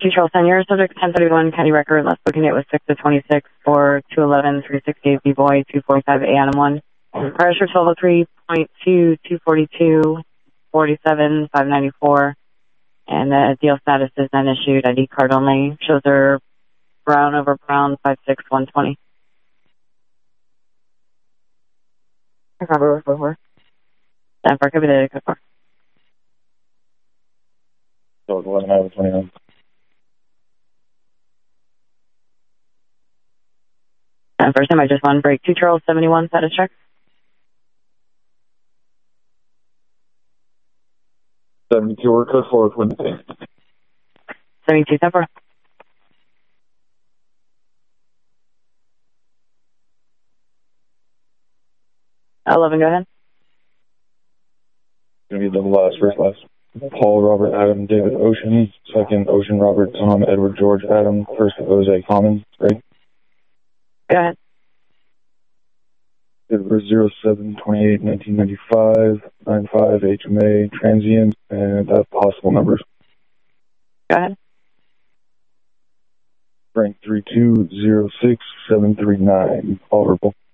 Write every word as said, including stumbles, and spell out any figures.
two Charles ten, you're subject ten thirty-one county record. Last booking it was six to twenty-six for two eleven, three sixty-eight B-Boy, two forty-five A Adam one. Pressure twelve oh three point two, two forty-two, forty-seven, five ninety-four. And the deal status is then issued. I D card only. Shows her brown over brown, five six, one twenty. Robert, four four. Stand for copy data code four. So it's eleven over twenty-nine. And first time I just want break two Charles seventy-one status check. seventy-two work code four with Wednesday. seventy-two, ten four. eleven, go ahead. Gonna be the last, first last. Paul, Robert, Adam, David, Ocean. Second, Ocean, Robert, Tom, Edward, George, Adam. First, Jose, Common. Right? Go ahead. Edward, zero seven, twenty-eight, nineteen ninety-five, nine five, H M A, transient, and uh, possible numbers. Go ahead. Rank three two, zero six, seven three nine. All verbal.